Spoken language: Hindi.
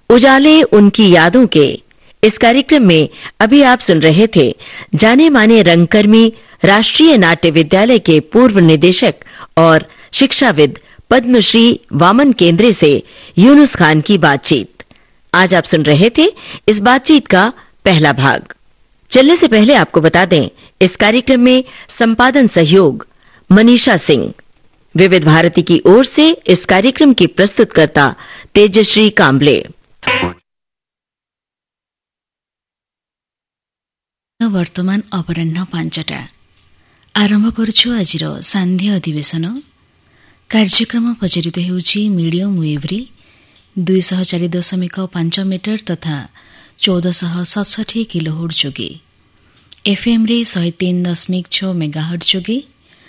उजाले उनकी यादों के इस कार्यक्रम में अभी आप सुन रहे थे जाने माने रंगकर्मी राष्ट्रीय नाट्य विद्यालय के पूर्व निदेशक और शिक्षाविद पद्मश्री वामन केंद्रे से यूनुस खान की बातचीत। आज आप सुन रहे थे इस बातचीत का पहला भाग। चलने से पहले आपको बता दें, इस कार्यक्रम में संपादन सहयोग मनीषा सिंह। विविध भारती की ओर से इस कार्यक्रम की प्रस्तुतकर्ता तेजश्री कांबले। वर्तमान अपराह्न 5टा आरंभ करुछु आजिर सांध्य अधिवेशन। कार्यक्रम प्रचारित हेउछि मीडियम वेव्रे 204.5 मीटर तथा 1467 किलोहर्ट्ज जोगे, एफएम रे 103.6 मेगाहर्ट्ज जोगे